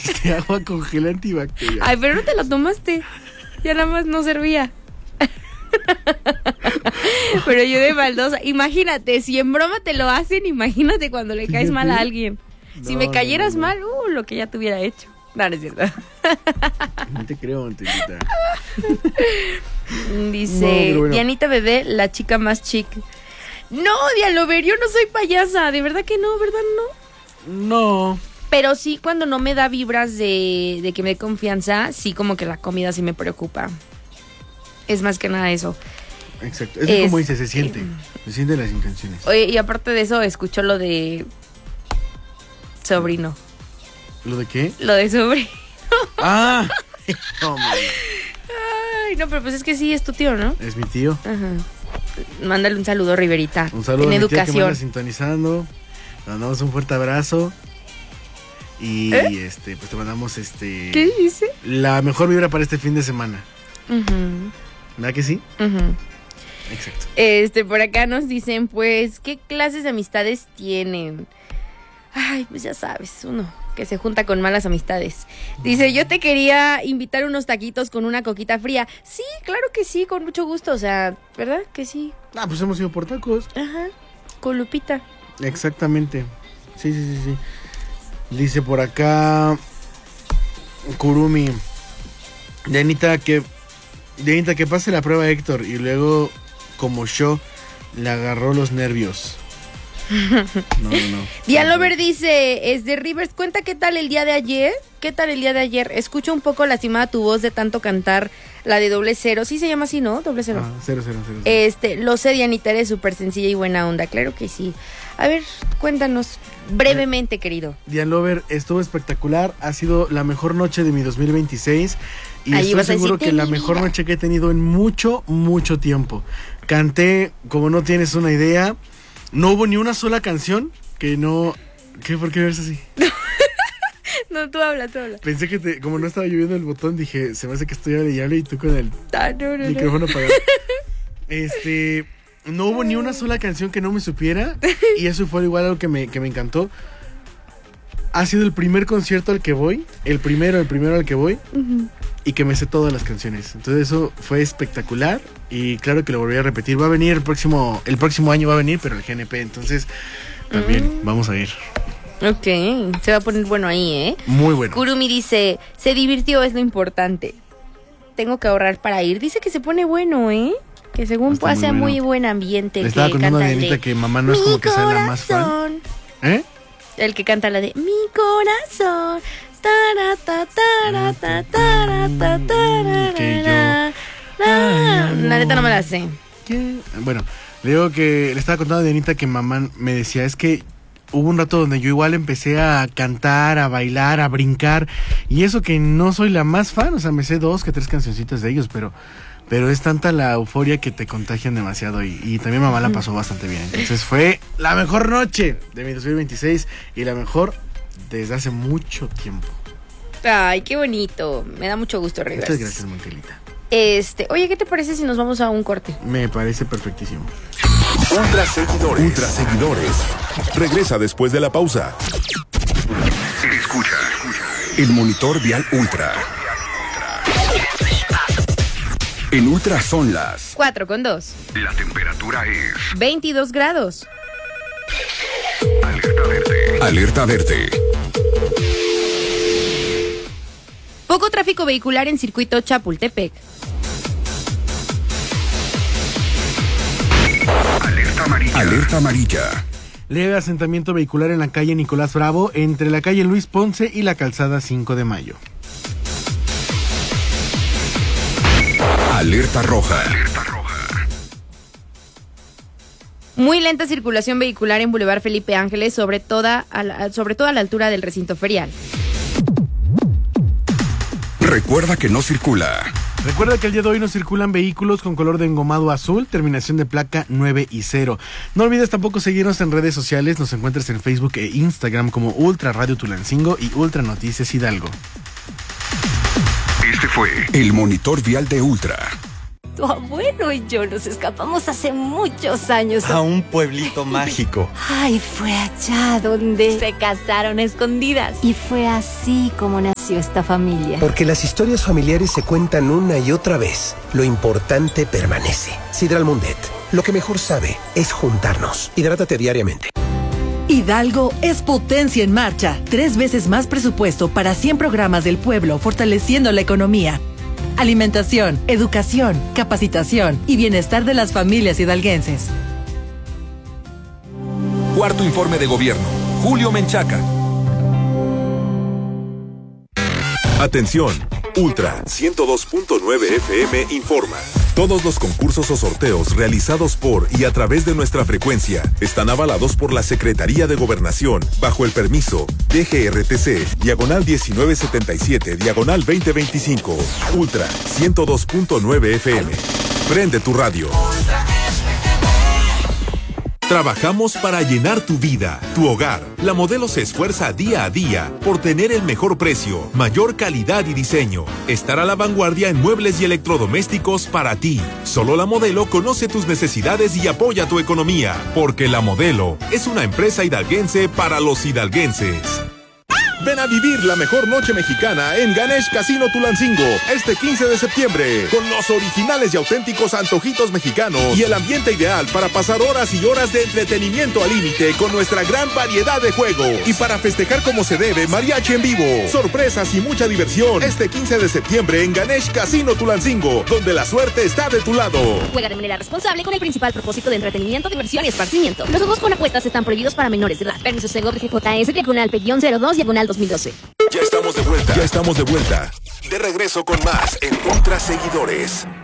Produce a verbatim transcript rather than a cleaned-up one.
Este agua con gel antibacterial. Ay, pero no te la tomaste. Ya nada más no servía. Pero yo de maldosa. Imagínate, si en broma te lo hacen, imagínate cuando le Fíjate. caes mal a alguien. No, si me cayeras no, no, no. mal, uh, lo que ya te hubiera hecho. No, no es cierto. No te creo, Antelita. Dice, no, bueno. Dianita Bebé, la chica más chic. No, Dialover, yo no soy payasa. De verdad que no, ¿verdad? No. No. Pero sí, cuando no me da vibras de, de que me dé confianza, sí como que la comida sí me preocupa. Es más que nada eso. Exacto. Es, es como dice, se siente. Eh, se sienten las intenciones. Oye, y aparte de eso, escucho lo de sobrino. ¿Lo de qué? Lo de sobrino. Ah. No, man. Ay, no, pero pues es que sí, es tu tío, ¿no? Es mi tío. Ajá. Mándale un saludo, Riverita. Un saludo en a mi educación. Tía que me anda sintonizando. Le mandamos un fuerte abrazo. Y ¿Eh? este, pues te mandamos este. ¿Qué dice? La mejor vibra para este fin de semana. Uh-huh. ¿Verdad que sí? Uh-huh. Exacto. Este, por acá nos dicen, pues, ¿qué clases de amistades tienen? Ay, pues ya sabes, uno que se junta con malas amistades. Dice, yo te quería invitar unos taquitos con una coquita fría. Sí, claro que sí, con mucho gusto, o sea, ¿verdad que sí? Ah, pues hemos ido por tacos. Ajá, con Lupita. Exactamente. Sí, sí, sí, sí. Dice por acá Kurumi, Dianita, que Dianita, que pase la prueba Héctor. Y luego, como yo, le agarró los nervios. No, no, no. Dialover dice, es de Rivers, cuenta qué tal el día de ayer. ¿Qué tal el día de ayer? Escucho un poco lastimada tu voz de tanto cantar la de doble cero. Sí se llama así, ¿no? Doble cero. Ah, cero, cero, cero, cero. Este, lo sé, Dianita, eres súper sencilla y buena onda. Claro que sí. A ver, cuéntanos brevemente, querido. Dialover, estuvo espectacular. Ha sido la mejor noche de mi dos mil veintiséis. Y Ahí estoy seguro que la mejor vida. noche que he tenido en mucho, mucho tiempo. Canté, como no tienes una idea. No hubo ni una sola canción que no... ¿Qué? ¿Por qué ves así? No, tú habla, tú habla. Pensé que te, como no estaba lloviendo el botón, dije, se me hace que estoy hable y hable y tú con el ah, no, no, micrófono no. apagado. Este... No hubo ni una sola canción que no me supiera. Y eso fue igual algo que me, que me encantó. Ha sido el primer concierto al que voy. El primero, el primero al que voy. Uh-huh. Y que me sé todas las canciones. Entonces eso fue espectacular. Y claro que lo volví a repetir. Va a venir el próximo, el próximo año va a venir, pero el G N P. Entonces también uh-huh. vamos a ir. Ok, se va a poner bueno ahí, ¿eh? Muy bueno. Kurumi dice, se divirtió, es lo importante. Tengo que ahorrar para ir. Dice que se pone bueno, ¿eh? Que según pasa muy, bueno. muy buen ambiente. Le estaba contando a Dianita que mamá no es como que sea la más fan. ¿Eh? El que canta la de Mi corazón. Tara, ta, tara, ta, tara, ta, tara, que yo... Ay, la neta no me la sé. ¿Qué? Bueno, le digo que le estaba contando a Dianita que mamá me decía, es que hubo un rato donde yo igual empecé a cantar, a bailar, a brincar. Y eso que no soy la más fan, o sea, me sé dos que tres cancioncitas de ellos, pero... Pero es tanta la euforia que te contagian demasiado y, y también mamá la pasó bastante bien. Entonces fue la mejor noche de mi dos mil veintiséis y la mejor desde hace mucho tiempo. Ay, qué bonito. Me da mucho gusto, Rivers. Muchas gracias, Montelita. Este, oye, ¿qué te parece si nos vamos a un corte? Me parece perfectísimo. Ultra seguidores. Ultra seguidores. Regresa después de la pausa. Escucha. El monitor vial Ultra. En Ultra son las cuatro con dos. La temperatura es veintidós grados. Alerta verde. Alerta verde. Poco tráfico vehicular en circuito Chapultepec. Alerta amarilla. Alerta amarilla. Leve asentamiento vehicular en la calle Nicolás Bravo entre la calle Luis Ponce y la calzada cinco de mayo. Alerta roja. Alerta roja. Muy lenta circulación vehicular en Boulevard Felipe Ángeles, sobre toda a la, sobre todo a la altura del recinto ferial. Recuerda que no circula. Recuerda que el día de hoy no circulan vehículos con color de engomado azul, terminación de placa nueve y cero. No olvides tampoco seguirnos en redes sociales, nos encuentras en Facebook e Instagram como Ultra Radio Tulancingo y Ultra Noticias Hidalgo. Este fue el monitor vial de Ultra. Tu abuelo y yo nos escapamos hace muchos años a un pueblito mágico. Ay, fue allá donde se casaron a escondidas. Y fue así como nació espacio esta familia. Porque las historias familiares se cuentan una y otra vez. Lo importante permanece. Sidral Mundet. Lo que mejor sabe es juntarnos. Hidrátate diariamente. Hidalgo es potencia en marcha. Tres veces más presupuesto para cien programas del pueblo, fortaleciendo la economía. Alimentación, educación, capacitación y bienestar de las familias hidalguenses. Cuarto informe de gobierno. Julio Menchaca. Atención, Ultra ciento dos punto nueve F M informa. Todos los concursos o sorteos realizados por y a través de nuestra frecuencia están avalados por la Secretaría de Gobernación bajo el permiso D G R T C, diagonal diecinueve setenta y siete, diagonal veinte veinticinco. Ultra ciento dos punto nueve F M. Prende tu radio. Trabajamos para llenar tu vida, tu hogar. La Modelo se esfuerza día a día por tener el mejor precio, mayor calidad y diseño. Estar a la vanguardia en muebles y electrodomésticos para ti. Solo La Modelo conoce tus necesidades y apoya tu economía. Porque La Modelo es una empresa hidalguense para los hidalguenses. Ven a vivir la mejor noche mexicana en Ganesh Casino Tulancingo este quince de septiembre con los originales y auténticos antojitos mexicanos y el ambiente ideal para pasar horas y horas de entretenimiento al límite con nuestra gran variedad de juegos y para festejar como se debe mariachi en vivo, sorpresas y mucha diversión este quince de septiembre en Ganesh Casino Tulancingo, donde la suerte está de tu lado. Juega de manera responsable con el principal propósito de entretenimiento, diversión y esparcimiento. Los juegos con apuestas están prohibidos para menores de edad. Permiso Sego G J S diagonal P cero dos diagonal dos mil doce. Ya estamos de vuelta. Ya estamos de vuelta. De regreso con más en Ultra Seguidores.